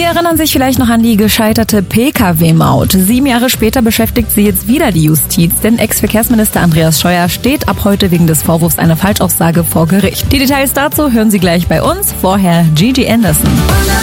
erinnern sich vielleicht noch an die gescheiterte Pkw-Maut. 7 Jahre später beschäftigt sie jetzt wieder die Justiz, denn Ex-Verkehrsminister Andreas Scheuer steht ab heute wegen des Vorwurfs einer Falschaussage vor Gericht. Die Details dazu hören Sie gleich bei uns. Vorher Gigi Anderson.